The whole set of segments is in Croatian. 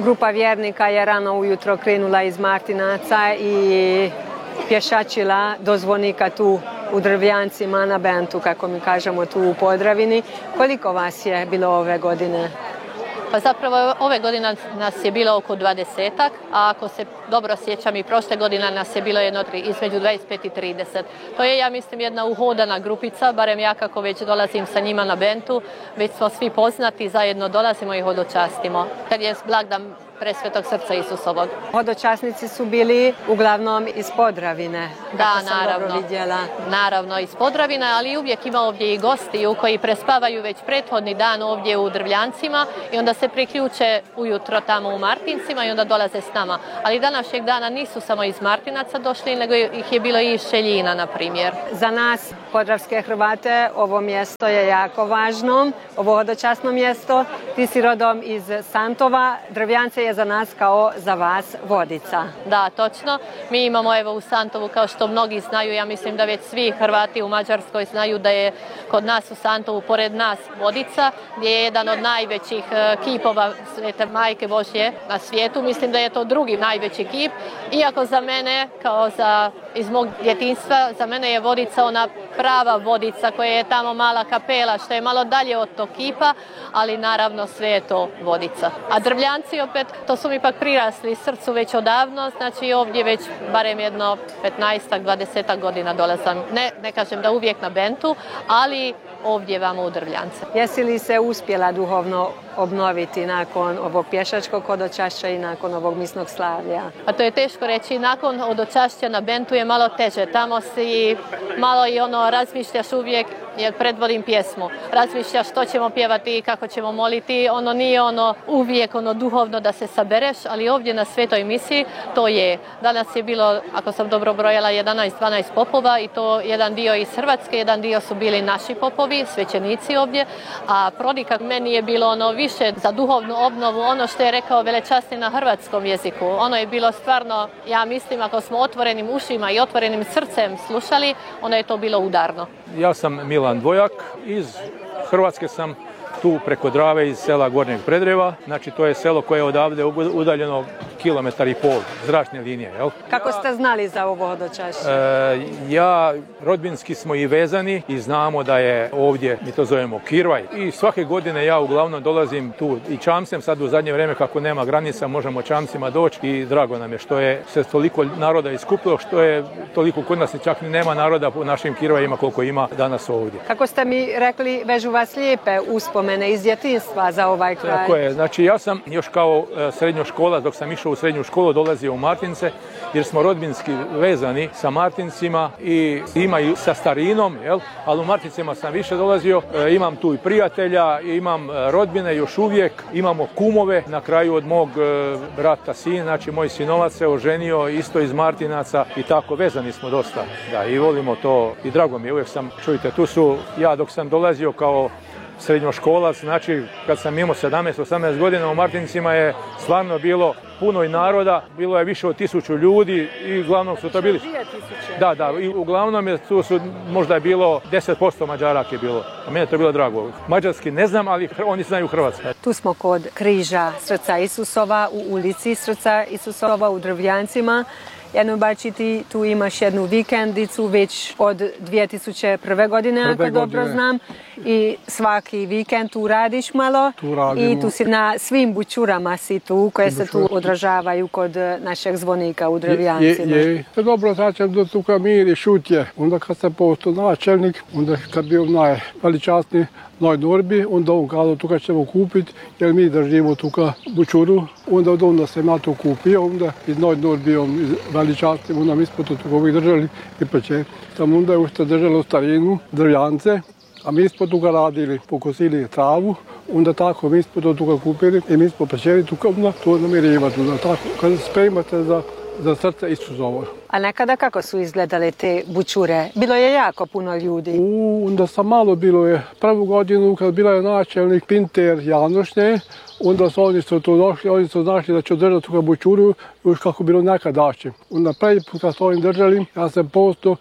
Grupa vjernika je rano ujutro krenula iz Martinaca i pješačila do zvonika tu u Drvljancima na Bentu, kako mi kažemo tu u Podravini. Koliko vas je bilo ove godine? Pa zapravo ove godine nas je bilo oko 20-ak, a ako se dobro sjećam i prošle godine nas je bilo između 25 i 30. To je, ja mislim, jedna uhodana grupica, barem ja kako već dolazim sa njima na Bentu, već smo svi poznati, zajedno dolazimo i hodočastimo. Kad je blagdan Presvetog srca Isusovog. Hodočasnici su bili uglavnom iz Podravine. Da, naravno iz Podravine, ali uvijek ima ovdje i gostiju koji prespavaju već prethodni dan ovdje u Drvljancima i onda se priključe ujutro tamo u Martincima i onda dolaze s nama. Ali današnjeg dana nisu samo iz Martinaca došli, nego ih je bilo i iz Šeljina, na primjer. Za nas, podravske Hrvate, ovo mjesto je jako važno, ovo hodočasno mjesto. Ti si rodom iz Santova, Drvljance je za nas kao za vas Vodica. Da, točno. Mi imamo evo u Santovu, kao što mnogi znaju, ja mislim da već svi Hrvati u Mađarskoj znaju da je kod nas u Santovu pored nas Vodica, gdje je jedan od najvećih kipova Svete Majke Božje na svijetu. Mislim da je to drugi najveći kip. Iako za mene, kao iz mog djetinjstva, za mene je Vodica ona prava Vodica koja je tamo mala kapela, što je malo dalje od tog kipa, ali naravno sve je to Vodica. A Drvljanci opet, to su mi pak prirasli srcu već odavno, znači ovdje već barem jedno 15-20 godina dolazam. Ne kažem da uvijek na Bentu, ali ovdje vamo u Drvljance. Jesi li se uspjela duhovno obnoviti nakon ovog pješačkog hodočašća i nakon ovog misnog slavlja? A to je teško reći, nakon hodočašća na Bentu je malo teže. Tamo si malo i razmišljaš uvijek, jer predvodim pjesmu. Razmišljaš što ćemo pjevati i kako ćemo moliti. Nije uvijek duhovno da se sabereš, ali ovdje na svetoj misiji to je. Danas je bilo, ako sam dobro brojala, 11-12 popova i to jedan dio iz Hrvatske, jedan dio su bili naši popovi, svećenici ovdje, a prodika meni je bilo više za duhovnu obnovu, ono što je rekao velečasni na hrvatskom jeziku. Ono je bilo stvarno, ja mislim, ako smo otvorenim ušima i otvorenim srcem slušali, ono je to bilo udarno. Ja sam Milan Dvojak, iz Hrvatske sam tu preko Drave iz sela Gornjeg Predreva. Znači to je selo koje je odavde udaljeno 1,5 km zračne linije. Jel? Kako ste znali za ovo hodočašće? Rodbinski smo i vezani i znamo da je ovdje, mi to zovemo Kirvaj. I svake godine ja uglavnom dolazim tu i čamcem, sad u zadnje vrijeme kako nema granica možemo čamcima doći i drago nam je što je se toliko naroda iskupilo, što je toliko kod nas čak ni nema naroda u našim Kirvajima koliko ima danas ovdje. Kako ste mi rekli, vežu vas lijepe uspomene iz djetinjstva za ovaj kraj? Tako je, znači ja sam još kao srednjoškolac, dok sam išao u srednju školu, dolazio u Martince, jer smo rodbinski vezani sa Martincima i ima i sa starinom, jel? Ali u Martincima sam više dolazio, imam tu i prijatelja, imam rodbine još uvijek, imamo kumove, na kraju od mog brata sin, znači moj sinovac se oženio isto iz Martinaca i tako vezani smo dosta. Da, i volimo to i drago mi je, uvijek sam, čujte, tu su, ja dok sam dolazio kao srednjoškolac, znači kad sam imao 17-18 godina u Martincima je stvarno bilo puno i naroda, bilo je više od 1000 ljudi i uglavnom su to bili... 2000? Da, i uglavnom tu su, možda je bilo 10% Mađaraka je bilo, a meni je to bilo drago. Mađarski ne znam, ali oni znaju hrvatski. Tu smo kod križa Srca Isusova, u ulici Srca Isusova u Drvljancima. Jedno bači ti tu imaš jednu vikendicu već od 2001. godine, ako dobro znam. I svaki vikend tu radiš malo. I tu si na svim bućurama si tu, koje se tu odražavaju kod našeg zvonika u Drvljancima. Dobro, znači do tuka mir i šutje. Onda kad sam postao načelnik, onda kad bio najveličasniji Noj Norbi, onda on kazao tuka ćemo kupiti, jer mi držimo tuka bućuru. Onda od onda sam ja to kupio, onda iz Noj Norbi veličasnim, onda mi smo to tuka uvijek držali i peče. Tam onda je ušte držalo starinu, Drvljance, a mi smo tuka radili, pokosili travu, onda tako mi smo to tuka kupili i mi smo pečeli tuka, onda to namirivati, onda tako, kad spremate za srce Isusovo. A nekada kako su izgledale te bućure? Bilo je jako puno ljudi. Onda sam malo bilo je. Prvu godinu kad bila je načelnik Pinter Janošnje, onda su oni su to došli, oni su znašli da će držati tu bućuru još kako bilo nekadašnje. Onda prvi put kad su oni držali, ja sam postao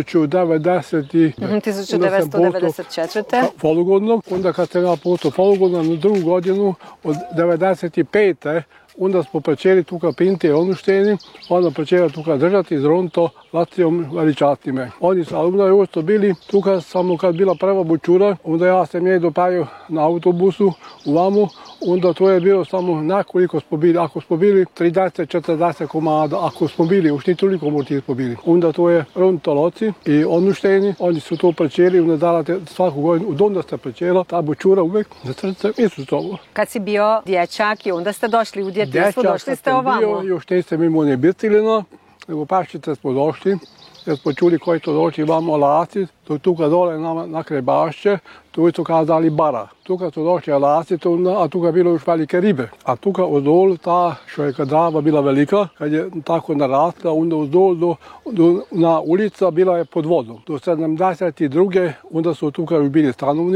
1994. Polugodno. Onda kad sam ja postao polugodno na drugu godinu od 95. onda smo počeli tuka pinte onušteni, onda počeli tuka držati zronto lacijom veličatnime. Oni su, ali onda je ovo bili tuka samo kad bila prva bučura, onda ja sam je dopavio na autobusu u vamu, onda to je bilo samo nekoliko smo bili, ako smo bili 30-40 komada, ako smo bili, už ni toliko morti smo bili. Onda to je ronto loci i onušteni, oni su to počeli, onda dalate svaku godinu, od onda ste počela ta bučura uvek za srce Isusovo. Kad si bio dječak i onda ste došli u djetinjstvo, došli ste ovamo. Još nisam imao ni bitilina, nego paščice smo došli, jer smo čuli koji to došli vamo lasi, to tuka dole na Krebašće, tu su kazali bara. Tuka su došli lasi, a tuka bilo još velike ribe. A tuka ozdol, ta što je kad Drava bila velika, kad je tako narasla, onda ozdol na ulica bila je pod vodom. Do 72. onda su tuka bili stanovni.